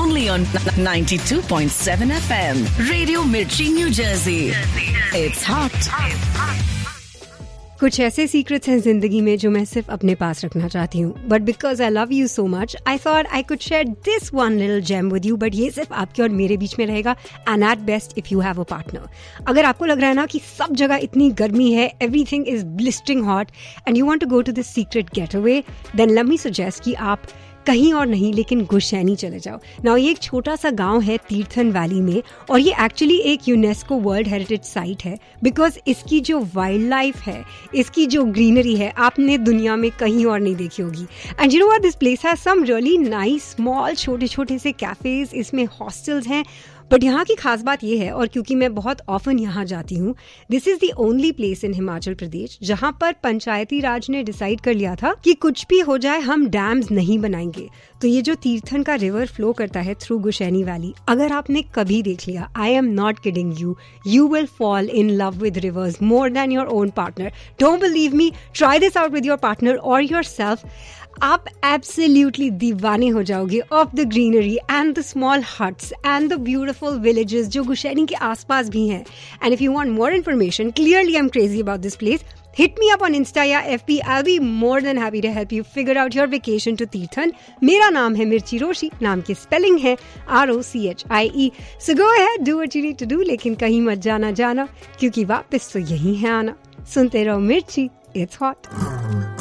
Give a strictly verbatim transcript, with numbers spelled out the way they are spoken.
only on ninety-two point seven F M. Radio Mirchi, New Jersey. It's hot. कुछ ऐसे secrets हैं जिंदगी में जो मैं सिर्फ अपने पास रखना चाहती हूँ, but because I love you so much I thought I could share this one little GeM with you. But ये सिर्फ आपके और मेरे बीच में रहेगा, and at best if you have a partner. अगर आपको लग रहा है ना कि सब जगह इतनी गर्मी है, everything is blistering hot and you want to go to this secret get away, then let me suggest कि आप कहीं और नहीं लेकिन गुशैनी चले जाओ. नाउ ये एक छोटा सा गांव है तीर्थन वैली में, और ये एक्चुअली एक यूनेस्को वर्ल्ड हेरिटेज साइट है बिकॉज इसकी जो वाइल्ड लाइफ है, इसकी जो ग्रीनरी है, आपने दुनिया में कहीं और नहीं देखी होगी. And you know what, this place has some really nice small छोटे छोटे से कैफेज, इसमें हॉस्टल्स हैं. बट यहाँ की खास बात यह है, और क्योंकि मैं बहुत ऑफन यहाँ जाती हूँ, this is the only place in Himachal Pradesh जहाँ पर पंचायती राज ने डिसाइड कर लिया था कि कुछ भी हो जाए हम डैम्स नहीं बनाएंगे. तो ये जो तीर्थन का रिवर फ्लो करता है थ्रू गुशैनी वैली, अगर आपने कभी देख लिया, I am not kidding you, you will fall in love with reverse more than your own partner. Don't believe me, try this out with your partner और योर सेल्फ. आप absolutely दीवाने हो जाओगे of the greenery and the small huts and the beautiful villages जो गुशैनी के आसपास भी हैं. And if you want more information, clearly I am crazy about this place, hit me up on Insta या F B. I'll be more than happy to help you figure out your vacation to Tirthan. मेरा नाम है मिर्ची रोशी, नाम की spelling है R O C H I E. So go ahead, do what you need to do, लेकिन कहीं मत जाना जाना, क्योंकि वापस तो यही है आना. सुनते रहो मिर्ची, it's hot.